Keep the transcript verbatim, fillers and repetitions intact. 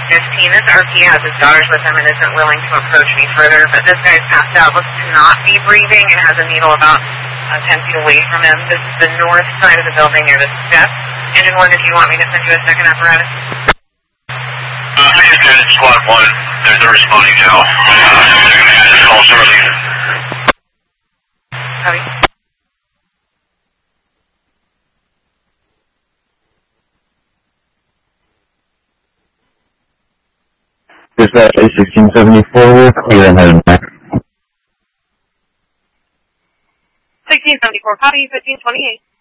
fifteen. This R P has his daughters with him and isn't willing to approach me further, but this guy's passed out, looks to not be breathing, and has a needle about uh, ten feet away from him. This is the north side of the building near the steps. Engine one, if you want me to send you a second apparatus. Uh, this is Squad one. They're, they're responding now. Uh, they're going to end this call shortly. Copy. Dispatch A sixteen seventy-four, we're clear and heading back. sixteen seventy-four, copy, fifteen twenty-eight.